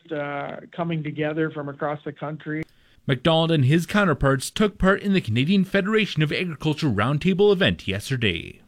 coming together from across the country. McDonald and his counterparts took part in the Canadian Federation of Agriculture Roundtable event yesterday.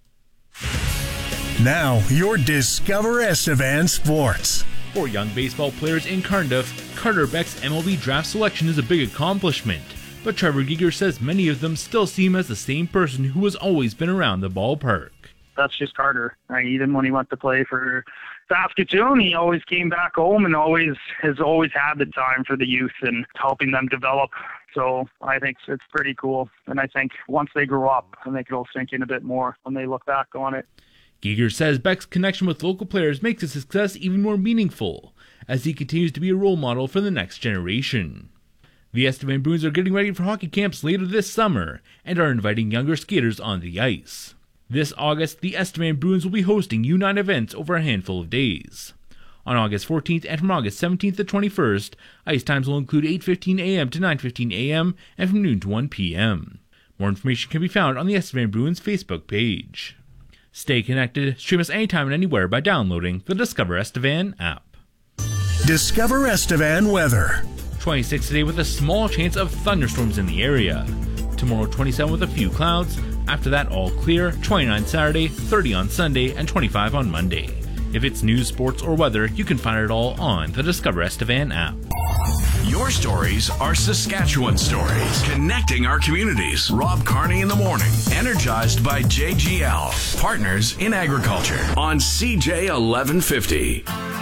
Now, your Discover Estevan Sports. For young baseball players in Cardiff, Carter Beck's MLB draft selection is a big accomplishment, but Trevor Giger says many of them still see him as the same person who has always been around the ballpark. That's just Carter. Even when he went to play for Saskatoon, he always came back home and has always had the time for the youth and helping them develop. So I think it's pretty cool. And I think once they grow up, I think it'll sink in a bit more when they look back on it. Giger says Beck's connection with local players makes his success even more meaningful, as he continues to be a role model for the next generation. The Estevan Bruins are getting ready for hockey camps later this summer and are inviting younger skaters on the ice. This August, the Estevan Bruins will be hosting U9 events over a handful of days. On August 14th and from August 17th to 21st, ice times will include 8:15 a.m. to 9:15 a.m. and from noon to 1 p.m. More information can be found on the Estevan Bruins Facebook page. Stay connected, stream us anytime and anywhere by downloading the Discover Estevan app. Discover Estevan weather. 26 today with a small chance of thunderstorms in the area. Tomorrow 27 with a few clouds. After that, all clear. 29 Saturday, 30 on Sunday, and 25 on Monday. If it's news, sports, or weather, you can find it all on the Discover Estevan app. Your stories are Saskatchewan stories, connecting our communities. Rob Carney in the morning, energized by JGL, partners in agriculture, on CJ 1150.